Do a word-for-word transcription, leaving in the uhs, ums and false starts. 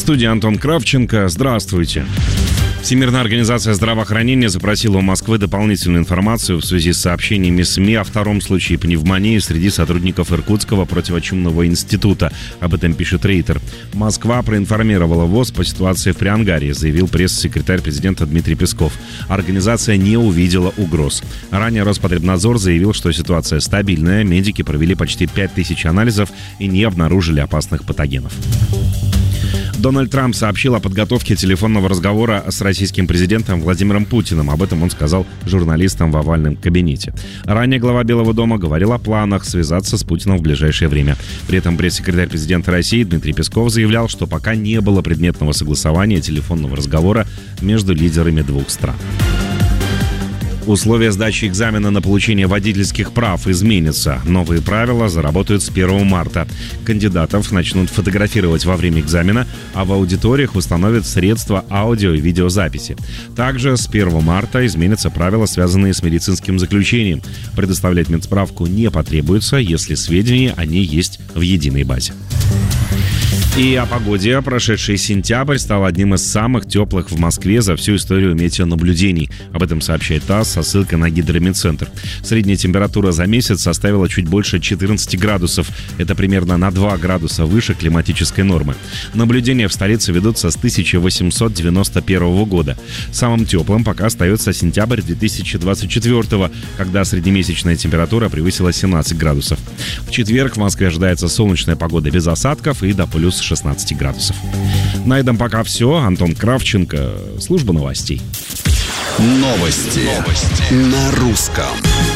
студии Антон Кравченко. Здравствуйте. Всемирная организация здравоохранения запросила у Москвы дополнительную информацию в связи с сообщениями СМИ о втором случае пневмонии среди сотрудников Иркутского противочумного института. Об этом пишет Рейтер. Москва проинформировала ВОЗ по ситуации в Приангарии, заявил пресс-секретарь президента Дмитрий Песков. Организация не увидела угроз. Ранее Роспотребнадзор заявил, что ситуация стабильная, медики провели почти пять тысяч анализов и не обнаружили опасных патогенов. Дональд Трамп сообщил о подготовке телефонного разговора с российским президентом Владимиром Путиным. Об этом он сказал журналистам в овальном кабинете. Ранее глава Белого дома говорил о планах связаться с Путиным в ближайшее время. При этом пресс-секретарь президента России Дмитрий Песков заявлял, что пока не было предметного согласования телефонного разговора между лидерами двух стран. Условия сдачи экзамена на получение водительских прав изменятся. Новые правила заработают с первого марта. Кандидатов начнут фотографировать во время экзамена, а в аудиториях установят средства аудио и видеозаписи. Также с первого марта изменятся правила, связанные с медицинским заключением. Предоставлять медсправку не потребуется, если сведения о ней есть в единой базе. И о погоде. Прошедший сентябрь стал одним из самых теплых в Москве за всю историю метеонаблюдений. Об этом сообщает ТАСС со ссылкой на Гидрометцентр. Средняя температура за месяц составила чуть больше четырнадцати градусов. Это примерно на два градуса выше климатической нормы. Наблюдения в столице ведутся с тысяча восемьсот девяносто первого года. Самым теплым пока остается сентябрь две тысячи двадцать четвёртого, когда среднемесячная температура превысила семнадцать градусов. В четверг в Москве ожидается солнечная погода без осадков и до плюс шестнадцать градусов. На этом пока все. Антон Кравченко, служба новостей. Новости, Новости. На русском.